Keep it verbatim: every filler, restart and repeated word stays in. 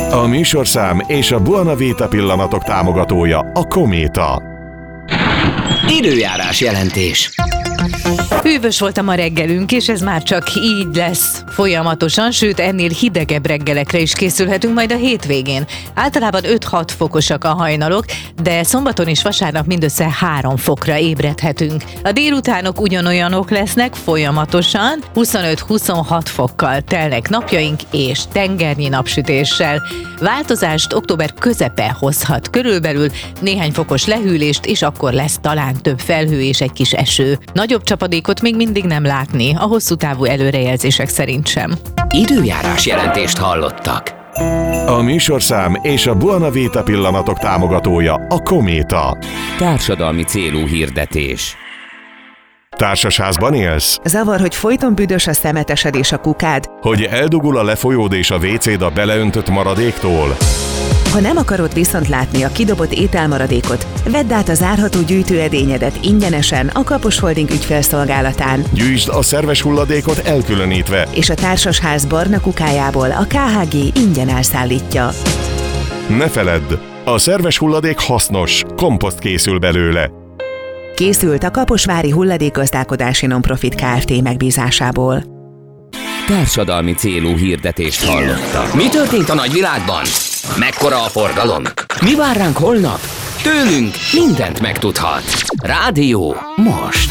A műsorszám és a Buona Vita pillanatok támogatója a Kométa. Időjárás jelentés. Hűvös volt a ma reggelünk, és ez már csak így lesz folyamatosan, sőt ennél hidegebb reggelekre is készülhetünk majd a hétvégén. Általában öt-hat fokosak a hajnalok, de szombaton és vasárnap mindössze három fokra ébredhetünk. A délutánok ugyanolyanok lesznek folyamatosan, huszonöt-huszonhat fokkal telnek napjaink és tengernyi napsütéssel. Változást október közepe hozhat körülbelül, néhány fokos lehűlést, és akkor lesz talán több felhő és egy kis eső. Nagyobb csapadékot még mindig nem látni, a hosszú távú előrejelzések szerint sem. Időjárás jelentést hallottak. A műsorszám és a Buona Vita pillanatok támogatója a Kométa. Társadalmi célú hirdetés. Társasházban élsz? Zavar, hogy folyton büdös a szemetesed és a kukád? Hogy eldugul a lefolyód és a vécéd a beleöntött maradéktól? Ha nem akarod viszont látni a kidobott ételmaradékot, vedd át a zárható gyűjtőedényedet ingyenesen a Kapos Holding ügyfélszolgálatán. Gyűjtsd a szerves hulladékot elkülönítve, És a társasház barna kukájából a ká há gé ingyen elszállítja. ne feledd, a szerves hulladék hasznos, komposzt készül belőle. Készült a Kaposvári Hulladékgazdálkodási Nonprofit Kft. Megbízásából. Társadalmi célú hirdetést hallottak. Mi történt a nagyvilágban? Mekkora a forgalom? Mi vár ránk holnap? Tőlünk mindent megtudhat. Rádió most.